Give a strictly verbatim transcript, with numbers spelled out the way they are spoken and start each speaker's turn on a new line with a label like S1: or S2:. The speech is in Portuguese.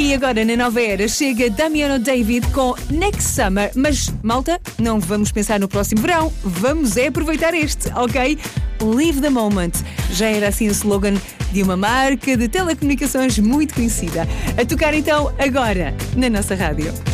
S1: E agora, na nova era, chega Damiano David com Next Summer. Mas, malta, não vamos pensar no próximo verão. Vamos é aproveitar este, ok? Live the moment. Já era assim o slogan de uma marca de telecomunicações muito conhecida. A tocar então agora na nossa rádio.